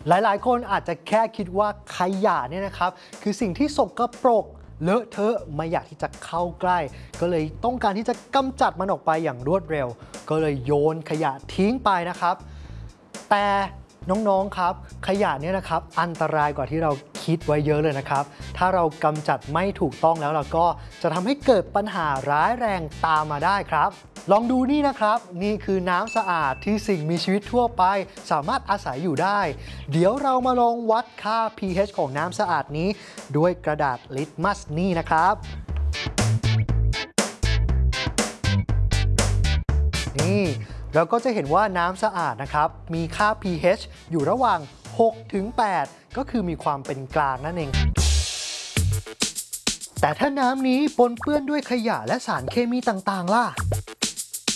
หลายๆคนอาจจะแค่คิดว่าขยะเนี่ยนะครับคือสิ่งที่สกปรกเลอะเทอะไม่อยากที่จะเข้าใกล้ก็เลยต้องการที่จะกำจัดมันออกไปอย่างรวดเร็วก็เลยโยนขยะทิ้งไปนะครับแต่น้องๆครับขยะเนี่ยนะครับอันตรายกว่าที่เราคิดไว้เยอะเลยนะครับถ้าเรากำจัดไม่ถูกต้องแล้วเราก็จะทำให้เกิดปัญหาร้ายแรงตามมาได้ครับลองดูนี่นะครับนี่คือน้ำสะอาดที่สิ่งมีชีวิตทั่วไปสามารถอาศัยอยู่ได้เดี๋ยวเรามาลองวัดค่า pH ของน้ำสะอาดนี้ด้วยกระดาษลิตมัสนี่นะครับนี่เราก็จะเห็นว่าน้ำสะอาดนะครับมีค่า pH อยู่ระหว่าง 6 ถึง 8 ก็คือมีความเป็นกลางนั่นเองแต่ถ้าน้ำนี้ปนเปื้อนด้วยขยะและสารเคมีต่างๆล่ะ